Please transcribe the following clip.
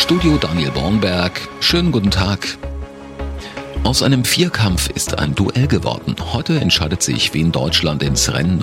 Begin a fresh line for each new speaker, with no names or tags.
Studio Daniel Bornberg. Schönen guten Tag. Aus einem Vierkampf ist ein Duell geworden. Heute entscheidet sich, wen Deutschland ins Rennen